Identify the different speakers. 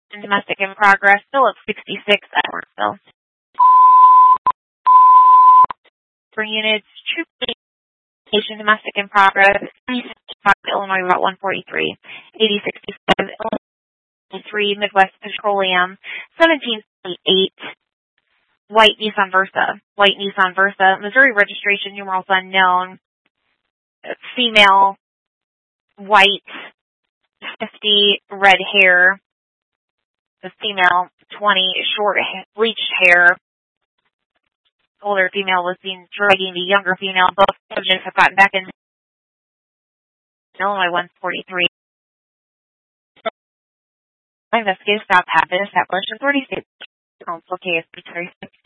Speaker 1: domestic in progress, Phillips 66, Edwardsville. For units, troop station domestic in progress, Illinois Route 143, 8065, Illinois 3, Midwest Petroleum, 1748, White Nissan Versa, Missouri registration, numerals unknown, female, white, 50, red hair, the female, 20, short, bleached hair. Older female was seen dragging the younger female. Both subjects have gotten back in Illinois 143. Investigative stop happened established authority state council KSP 36